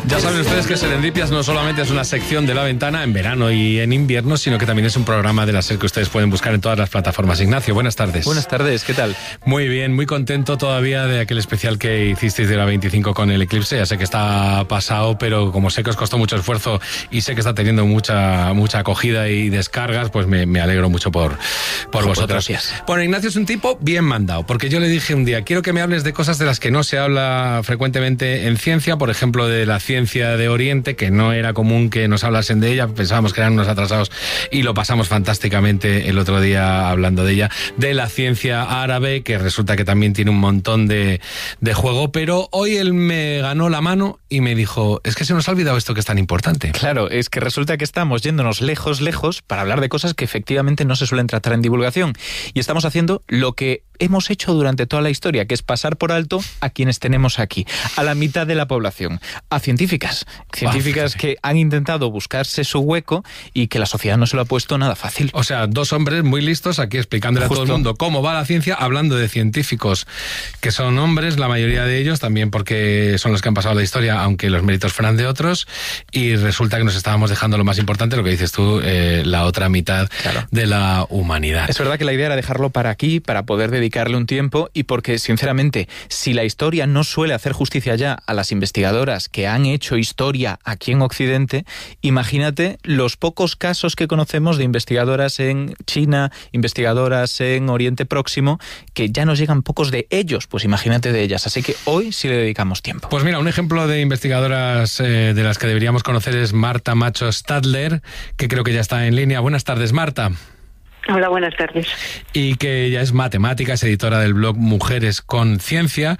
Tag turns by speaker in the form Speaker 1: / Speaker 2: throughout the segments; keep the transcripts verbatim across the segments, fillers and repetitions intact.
Speaker 1: Ya saben ustedes que Serendipias no solamente es una sección de La Ventana en verano y en invierno, sino que también es un programa de la SER que ustedes pueden buscar en todas las plataformas. Ignacio, buenas tardes.
Speaker 2: Buenas tardes, ¿qué tal?
Speaker 1: Muy bien, muy contento todavía de aquel especial que hicisteis de la veinticinco con el eclipse. Ya sé que está pasado, pero como sé que os costó mucho esfuerzo y sé que está teniendo mucha mucha acogida y descargas, pues me, me alegro mucho por, por vosotros.
Speaker 2: Gracias.
Speaker 1: Bueno, Ignacio es un tipo bien mandado, porque yo le dije un día, quiero que me hables de cosas de las que no se habla frecuentemente en ciencia, por ejemplo, de la ciencia de Oriente, que no era común que nos hablasen de ella, pensábamos que eran unos atrasados y lo pasamos fantásticamente el otro día hablando de ella, de la ciencia árabe, que resulta que también tiene un montón de, de juego, pero hoy él me ganó la mano y me dijo, es que se nos ha olvidado esto que es tan importante.
Speaker 2: Claro, es que resulta que estamos yéndonos lejos, lejos, para hablar de cosas que efectivamente no se suelen tratar en divulgación, y estamos haciendo lo que hemos hecho durante toda la historia, que es pasar por alto a quienes tenemos aquí, a la mitad de la población, a científicas, científicas oh, que han intentado buscarse su hueco y que la sociedad no se lo ha puesto nada fácil.
Speaker 1: O sea, dos hombres muy listos aquí explicándole Justo. a todo el mundo cómo va la ciencia, hablando de científicos que son hombres, la mayoría de ellos, también porque son los que han pasado la historia, aunque los méritos fueran de otros, y resulta que nos estábamos dejando lo más importante, lo que dices tú, eh, la otra mitad claro. de la humanidad.
Speaker 2: Es verdad que la idea era dejarlo para aquí, para poder dedicar dedicarle un tiempo, y porque, sinceramente, si la historia no suele hacer justicia ya a las investigadoras que han hecho historia aquí en Occidente, imagínate los pocos casos que conocemos de investigadoras en China, investigadoras en Oriente Próximo, que ya nos llegan pocos de ellos, pues imagínate de ellas. Así que hoy sí le dedicamos tiempo.
Speaker 1: Pues mira, un ejemplo de investigadoras eh, de las que deberíamos conocer es Marta Macho Stadler, que creo que ya está en línea. Buenas tardes, Marta.
Speaker 3: Hola, buenas tardes.
Speaker 1: Y que ella es matemática, es editora del blog Mujeres con Ciencia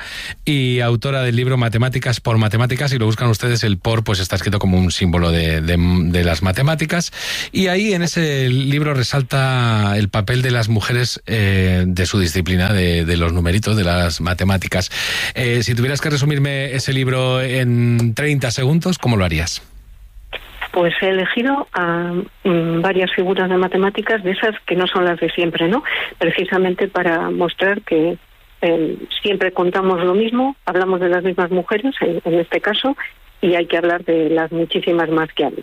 Speaker 1: y autora del libro Matemáticas por Matemáticas, y lo buscan ustedes, el por pues está escrito como un símbolo de, de, de las matemáticas, y ahí en ese libro resalta el papel de las mujeres eh, de su disciplina, de, de los numeritos, de las matemáticas. Eh, si tuvieras que resumirme ese libro en treinta segundos, ¿cómo lo harías?
Speaker 3: Pues he elegido a um, varias figuras de matemáticas, de esas que no son las de siempre, ¿no? Precisamente para mostrar que eh, siempre contamos lo mismo, hablamos de las mismas mujeres, en, en este caso, y hay que hablar de las muchísimas más que hablan.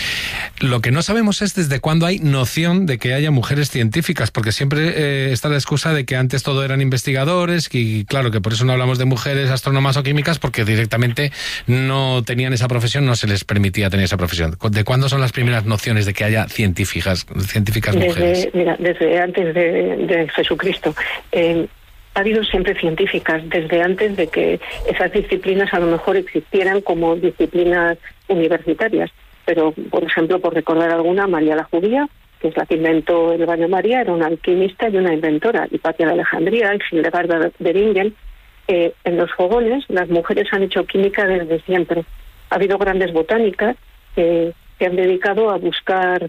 Speaker 1: Lo que no sabemos es desde cuándo hay noción de que haya mujeres científicas, porque siempre eh, está la excusa de que antes todo eran investigadores, y claro que por eso no hablamos de mujeres astrónomas o químicas, porque directamente no tenían esa profesión, no se les permitía tener esa profesión. ¿De cuándo son las primeras nociones de que haya científicas, científicas
Speaker 3: desde,
Speaker 1: mujeres?
Speaker 3: Mira, desde antes de, de Jesucristo. Eh, ha habido siempre científicas, desde antes de que esas disciplinas a lo mejor existieran como disciplinas universitarias. Pero, por ejemplo, por recordar alguna, María la Judía, que es la que inventó el baño María, era una alquimista y una inventora. Hipatia de Alejandría, Hildegarda de Bingen. Eh, en los fogones, las mujeres han hecho química desde siempre. Ha habido grandes botánicas que se han dedicado a buscar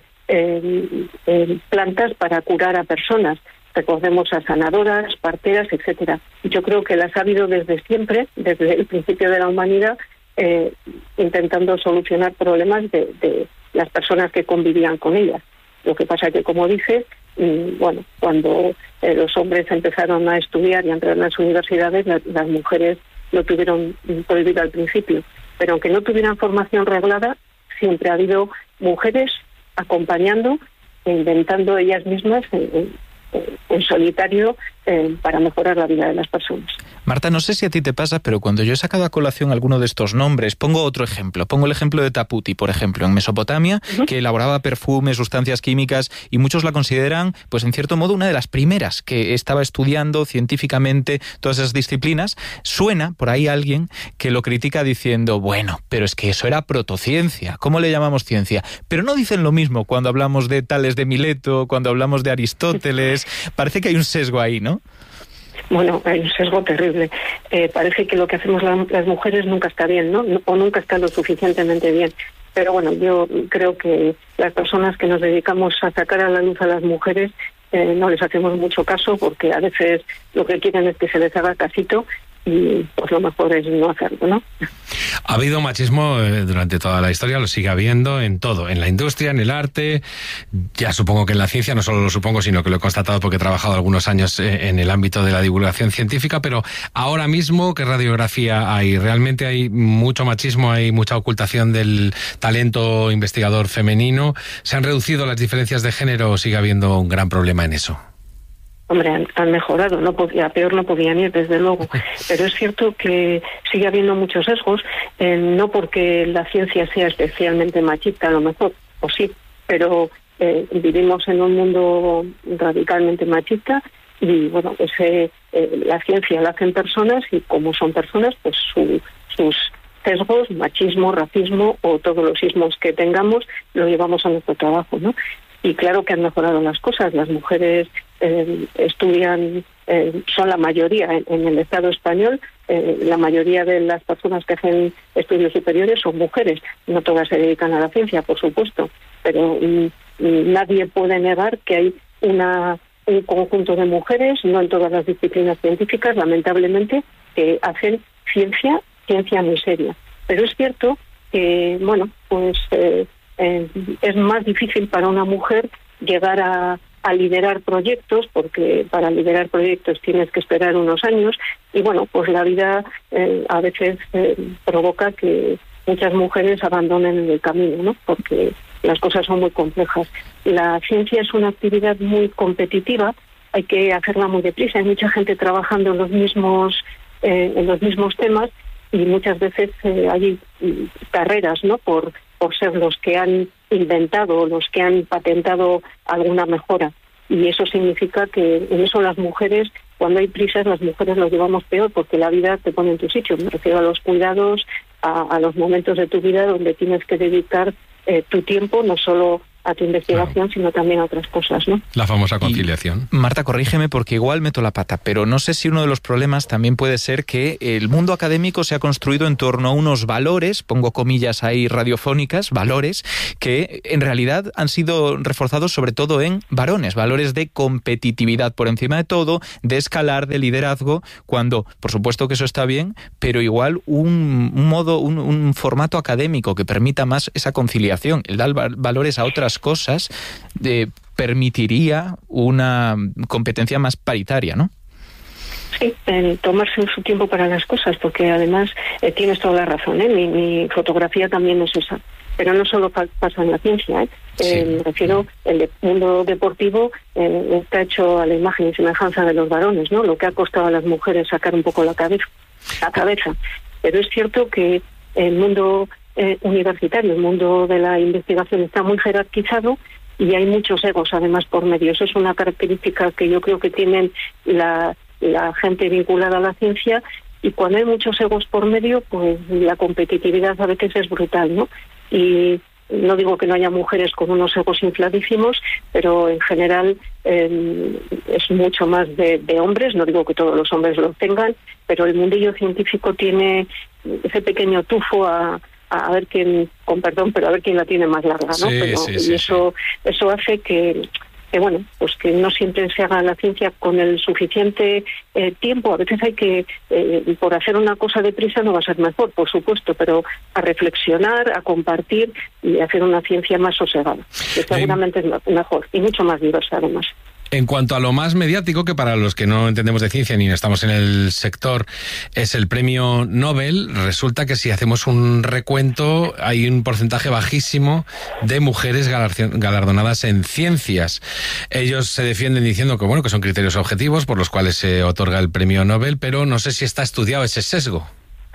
Speaker 3: eh, eh, plantas para curar a personas. Recordemos a sanadoras, parteras, etcétera. Yo creo que las ha habido desde siempre, desde el principio de la humanidad, Eh, intentando solucionar problemas de, de las personas que convivían con ellas. Lo que pasa que, como dices, mmm, bueno, cuando eh, los hombres empezaron a estudiar y a entrar en las universidades, la, las mujeres lo tuvieron prohibido al principio. Pero aunque no tuvieran formación reglada, siempre ha habido mujeres acompañando e inventando ellas mismas en, en, en solitario eh, para mejorar la vida de las personas.
Speaker 2: Marta, no sé si a ti te pasa, pero cuando yo he sacado a colación alguno de estos nombres, pongo otro ejemplo, pongo el ejemplo de Taputi, por ejemplo, en Mesopotamia, uh-huh. que elaboraba perfumes, sustancias químicas, y muchos la consideran, pues en cierto modo, una de las primeras que estaba estudiando científicamente todas esas disciplinas. Suena por ahí alguien que lo critica diciendo, bueno, pero es que eso era protociencia, ¿cómo le llamamos ciencia? Pero no dicen lo mismo cuando hablamos de Tales de Mileto, cuando hablamos de Aristóteles. Parece que hay un sesgo ahí, ¿no?
Speaker 3: Bueno, hay un sesgo terrible. Eh, parece que lo que hacemos la, las mujeres nunca está bien, ¿no? O nunca está lo suficientemente bien. Pero bueno, yo creo que las personas que nos dedicamos a sacar a la luz a las mujeres eh, no les hacemos mucho caso, porque a veces lo que quieren es que se les haga casito, y pues lo mejor es no hacerlo, ¿no?
Speaker 1: Ha habido machismo durante toda la historia, lo sigue habiendo en todo, en la industria, en el arte, ya supongo que en la ciencia, no solo lo supongo, sino que lo he constatado porque he trabajado algunos años en el ámbito de la divulgación científica, pero ahora mismo, ¿qué radiografía hay? ¿Realmente hay mucho machismo, hay mucha ocultación del talento investigador femenino? ¿Se han reducido las diferencias de género o sigue habiendo un gran problema en eso?
Speaker 3: Hombre, han, han mejorado, no podía, peor no podían ir, desde luego. Pero es cierto que sigue habiendo muchos sesgos, eh, no porque la ciencia sea especialmente machista, a lo mejor, o sí, pero eh, vivimos en un mundo radicalmente machista y, bueno, pues eh, eh, la ciencia la hacen personas y como son personas, pues su, sus sesgos, machismo, racismo o todos los ismos que tengamos, lo llevamos a nuestro trabajo, ¿no? Y claro que han mejorado las cosas. Las mujeres eh, estudian, eh, son la mayoría en, en el Estado español. Eh, la mayoría de las personas que hacen estudios superiores son mujeres. No todas se dedican a la ciencia, por supuesto, pero mm, nadie puede negar que hay una un conjunto de mujeres, no en todas las disciplinas científicas, lamentablemente, que hacen ciencia, ciencia muy seria. Pero es cierto que, bueno, pues... Eh, Eh, es más difícil para una mujer llegar a, a liderar proyectos, porque para liderar proyectos tienes que esperar unos años y bueno, pues la vida eh, a veces eh, provoca que muchas mujeres abandonen el camino, ¿no? Porque las cosas son muy complejas. La ciencia es una actividad muy competitiva, hay que hacerla muy deprisa, hay mucha gente trabajando en los mismos eh, en los mismos temas y muchas veces eh, hay carreras, ¿no? Por por ser los que han inventado, los que han patentado alguna mejora. Y eso significa que en eso las mujeres, cuando hay prisas, las mujeres lo llevamos peor, porque la vida te pone en tu sitio. Me refiero a los cuidados, a, a los momentos de tu vida donde tienes que dedicar eh, tu tiempo, no solo a tu investigación, claro, sino también a otras cosas, ¿no?
Speaker 1: La famosa conciliación.
Speaker 2: Y, Marta, corrígeme porque igual meto la pata, pero no sé si uno de los problemas también puede ser que el mundo académico se ha construido en torno a unos valores, pongo comillas ahí radiofónicas, valores, que en realidad han sido reforzados sobre todo en varones, valores de competitividad por encima de todo, de escalar, de liderazgo, cuando, por supuesto que eso está bien, pero igual un, un modo, un, un formato académico que permita más esa conciliación, el dar valores a otras cosas, eh, permitiría una competencia más paritaria, ¿no?
Speaker 3: Sí, eh, tomarse su tiempo para las cosas, porque además eh, tienes toda la razón, ¿eh? Mi, mi fotografía también es esa. Pero no solo pa- pasa en la ciencia, ¿eh? Sí. Eh, me refiero, el de, mundo deportivo eh, está hecho a la imagen y semejanza de los varones, ¿no? Lo que ha costado a las mujeres sacar un poco la cabeza. La cabeza. Pero es cierto que el mundo eh, universitario, el mundo de la investigación está muy jerarquizado y hay muchos egos además por medio. Eso es una característica que yo creo que tienen la, la gente vinculada a la ciencia, y cuando hay muchos egos por medio, pues la competitividad a veces es brutal, ¿no? Y no digo que no haya mujeres con unos egos infladísimos, pero en general eh, es mucho más de, de hombres. No digo que todos los hombres lo tengan, pero el mundillo científico tiene ese pequeño tufo a, a ver quién, con perdón, pero a ver quién la tiene más larga, ¿no?
Speaker 1: Sí,
Speaker 3: pero,
Speaker 1: sí,
Speaker 3: y
Speaker 1: sí,
Speaker 3: eso,
Speaker 1: sí.
Speaker 3: eso hace que... que bueno, pues que no siempre se haga la ciencia con el suficiente eh, tiempo. A veces hay que, eh, por hacer una cosa deprisa no va a ser mejor, por supuesto, pero a reflexionar, a compartir y hacer una ciencia más sosegada, que seguramente es mejor y mucho más diversa además.
Speaker 1: En cuanto a lo más mediático, que para los que no entendemos de ciencia ni estamos en el sector, es el premio Nobel, resulta que si hacemos un recuento hay un porcentaje bajísimo de mujeres galardonadas en ciencias. Ellos se defienden diciendo que bueno, que son criterios objetivos por los cuales se otorga el premio Nobel, pero no sé si está estudiado ese sesgo.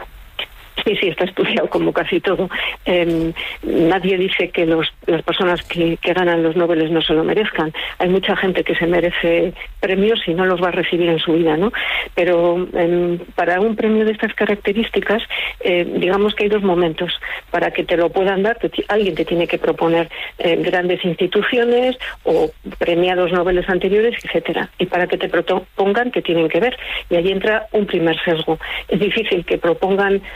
Speaker 3: Sí, sí, está estudiado como casi todo. Eh, nadie dice que los, las personas que, que ganan los Nobeles no se lo merezcan. Hay mucha gente que se merece premios y no los va a recibir en su vida, ¿no? Pero eh, para un premio de estas características, eh, digamos que hay dos momentos. Para que te lo puedan dar, te, alguien te tiene que proponer eh, grandes instituciones o premiados Nobeles anteriores, etcétera. Y para que te propongan, que tienen que ver. Y ahí entra un primer sesgo. Es difícil que propongan a lo mejor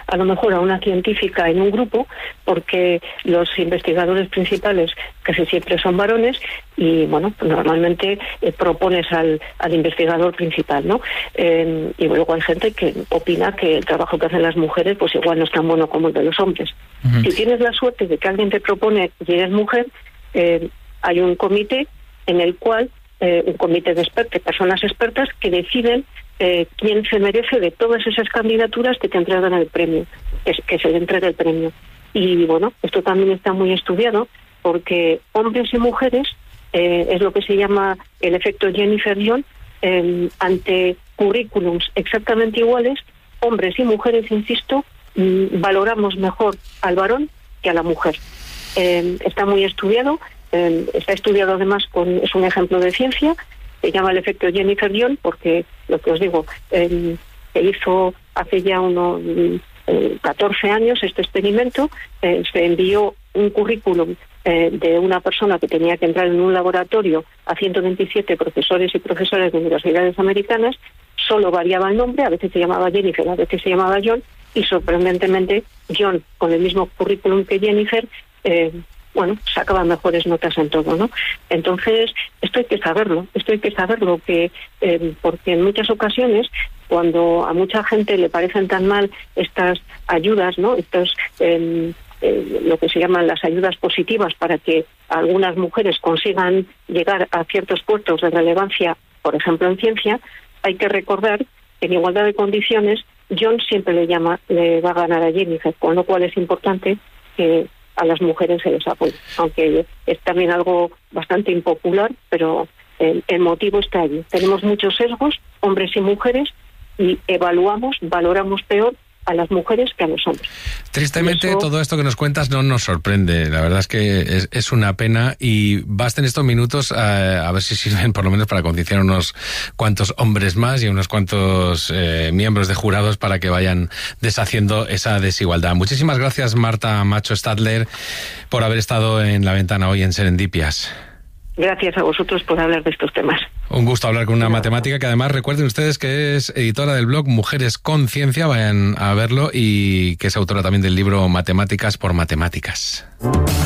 Speaker 3: mejor a una científica en un grupo, porque los investigadores principales casi siempre son varones y, bueno, normalmente eh, propones al, al investigador principal, ¿no? Eh, y luego hay gente que opina que el trabajo que hacen las mujeres pues igual no es tan bueno como el de los hombres. Uh-huh. Si tienes la suerte de que alguien te propone y eres mujer, eh, hay un comité en el cual, eh, un comité de expertos, personas expertas que deciden eh, quién se merece de todas esas candidaturas que te entregan el premio, que, que se le entrega el premio. Y bueno, esto también está muy estudiado porque hombres y mujeres, eh, es lo que se llama el efecto Jennifer-John, eh, ante currículums exactamente iguales, hombres y mujeres, insisto, mmm, valoramos mejor al varón que a la mujer. Eh, está muy estudiado, eh, está estudiado además con, es un ejemplo de ciencia, se llama el efecto Jennifer-John porque, lo que os digo, eh, se hizo hace ya unos eh, catorce años este experimento, eh, se envió un currículum eh, de una persona que tenía que entrar en un laboratorio a ciento veintisiete profesores y profesoras de universidades americanas, solo variaba el nombre, a veces se llamaba Jennifer, a veces se llamaba John, y sorprendentemente John, con el mismo currículum que Jennifer, eh, bueno, sacaba mejores notas en todo, ¿no? Entonces, esto hay que saberlo, esto hay que saberlo, que eh, porque en muchas ocasiones, cuando a mucha gente le parecen tan mal estas ayudas, ¿no? Estos, eh, eh, lo que se llaman las ayudas positivas para que algunas mujeres consigan llegar a ciertos puestos de relevancia, por ejemplo en ciencia, hay que recordar que en igualdad de condiciones, John siempre le llama, le va a ganar a Jennifer, con lo cual es importante que a las mujeres se les apoye, aunque es también algo bastante impopular, pero el, el motivo está allí. Tenemos muchos sesgos, hombres y mujeres, y evaluamos, valoramos peor a las mujeres que a los hombres.
Speaker 1: Tristemente,
Speaker 3: eso...
Speaker 1: todo esto que nos cuentas no nos sorprende. La verdad es que es, es una pena y basten estos minutos a, a ver si sirven por lo menos para concienciar unos cuantos hombres más y unos cuantos eh, miembros de jurados para que vayan deshaciendo esa desigualdad. Muchísimas gracias, Marta Macho Stadler, por haber estado en La Ventana hoy en Serendipias.
Speaker 3: Gracias a vosotros por hablar de estos temas.
Speaker 1: Un gusto hablar con una matemática que además recuerden ustedes que es editora del blog Mujeres con Ciencia, vayan a verlo, y que es autora también del libro Matemáticas por Matemáticas.